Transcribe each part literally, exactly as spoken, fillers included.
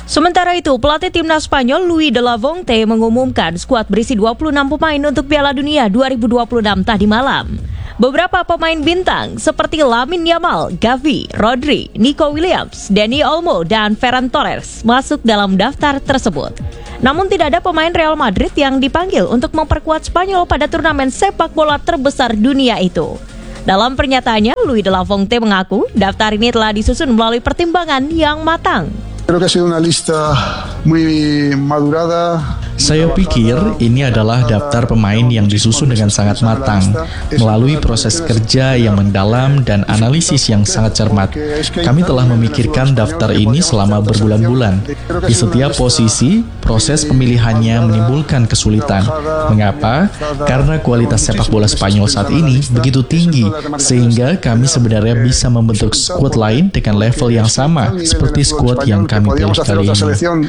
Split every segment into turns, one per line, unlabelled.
Sementara itu, pelatih timnas Spanyol Luis de la Fuente mengumumkan skuad berisi dua puluh enam pemain untuk Piala Dunia dua ribu dua puluh enam tadi malam. Beberapa pemain bintang seperti Lamine Yamal, Gavi, Rodri, Nico Williams, Dani Olmo, dan Ferran Torres masuk dalam daftar tersebut. Namun tidak ada pemain Real Madrid yang dipanggil untuk memperkuat Spanyol pada turnamen sepak bola terbesar dunia itu. Dalam pernyataannya, Luis de la Fuente mengaku daftar ini telah disusun melalui pertimbangan yang matang.
Creo que ha sido una lista muy madurada.
Saya pikir ini adalah daftar pemain yang disusun dengan sangat matang, melalui proses kerja yang mendalam dan analisis yang sangat cermat. Kami telah memikirkan daftar ini selama berbulan-bulan. Di setiap posisi, proses pemilihannya menimbulkan kesulitan. Mengapa? Karena kualitas sepak bola Spanyol saat ini begitu tinggi, sehingga kami sebenarnya bisa membentuk skuad lain dengan level yang sama, seperti skuad yang kami pilih kali ini.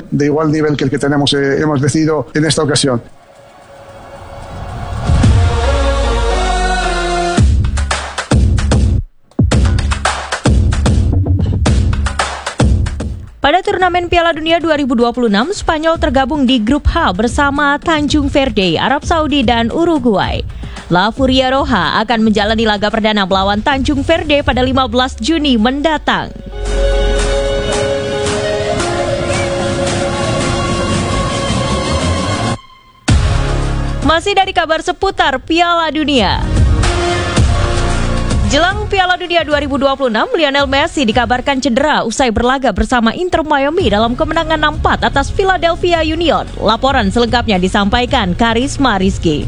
En esta ocasión.
Pada turnamen Piala Dunia dua ribu dua puluh enam, Spanyol tergabung di grup H bersama Tanjung Verde, Arab Saudi, dan Uruguay. La Furia Roja akan menjalani laga perdana melawan Tanjung Verde pada lima belas Juni mendatang. Masih dari kabar seputar Piala Dunia. Jelang Piala Dunia dua ribu dua puluh enam, Lionel Messi dikabarkan cedera usai berlaga bersama Inter Miami dalam kemenangan enam empat atas Philadelphia Union. Laporan selengkapnya disampaikan Karisma Rizky.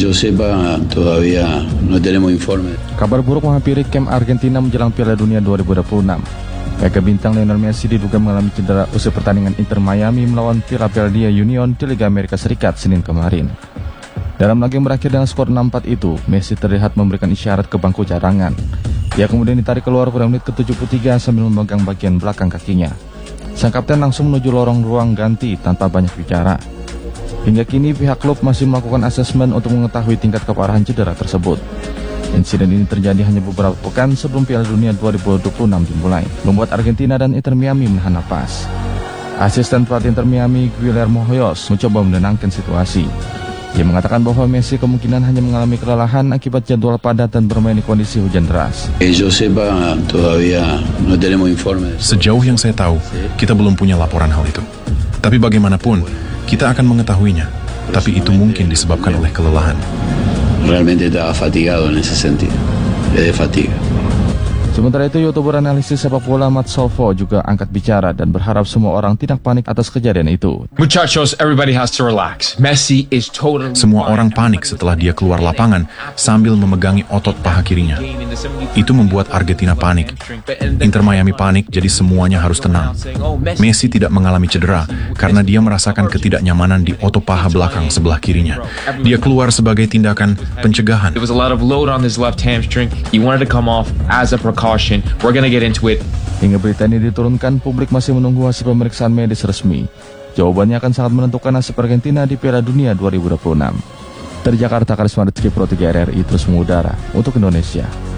Kabar buruk menghampiri kamp Argentina menjelang Piala Dunia dua ribu dua puluh enam. Mega bintang Lionel Messi diduga mengalami cedera usai pertandingan Inter Miami melawan Philadelphia Union di Liga Amerika Serikat Senin kemarin. Dalam laga yang berakhir dengan skor enam empat itu, Messi terlihat memberikan isyarat ke bangku cadangan. Ia kemudian ditarik keluar pada menit ke tujuh puluh tiga sambil memegang bagian belakang kakinya. Sang kapten langsung menuju lorong ruang ganti tanpa banyak bicara. Hingga kini pihak klub masih melakukan asesmen untuk mengetahui tingkat keparahan cedera tersebut. Insiden ini terjadi hanya beberapa pekan sebelum Piala Dunia dua ribu dua puluh enam dimulai, membuat Argentina dan Inter Miami menahan napas. Asisten pelatih Inter Miami, Guillermo Hoyos, mencoba menenangkan situasi. Ia mengatakan bahwa Messi kemungkinan hanya mengalami kelelahan akibat jadwal padat dan bermain di kondisi hujan deras.
Sejauh yang saya tahu, kita belum punya laporan hal itu. Tapi bagaimanapun, kita akan mengetahuinya. Tapi itu mungkin disebabkan oleh kelelahan.
Realmente estaba fatigado en ese sentido. De fatiga.
Sementara itu, youtuber analisis sepak bola Matt Salvo juga angkat bicara dan berharap semua orang tidak panik atas kejadian itu.
Muchachos, everybody has to relax. Messi is totally
Semua orang panik setelah dia keluar lapangan sambil memegangi otot paha kirinya. Itu membuat Argentina panik. Inter Miami panik, jadi semuanya harus tenang. Messi tidak mengalami cedera karena dia merasakan ketidaknyamanan di otot paha belakang sebelah kirinya. Dia keluar sebagai tindakan pencegahan.
There was a lot of load on his left hamstring. He wanted to come off as a precaution. We're gonna get into it.
Hingga berita ini diturunkan, publik masih menunggu hasil pemeriksaan medis resmi. Jawabannya akan sangat menentukan nasib Argentina di Piala Dunia dua ribu dua puluh enam. Dari Jakarta, Karisma Rizky, Pro tiga R R I terus mengudara untuk Indonesia.